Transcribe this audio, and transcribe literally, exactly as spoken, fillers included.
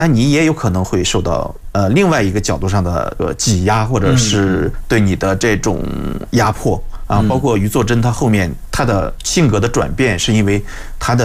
那你也有可能会受到呃另外一个角度上的呃挤压，或者是对你的这种压迫啊。包括余作珍，他后面他的性格的转变，是因为他的